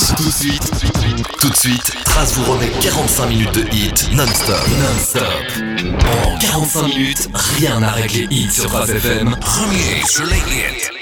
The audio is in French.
commence tout de suite. Trace vous remet 45 minutes de hit non-stop. En 45 minutes, rien n'arrête les hits sur Trace FM. Premier sur les hits.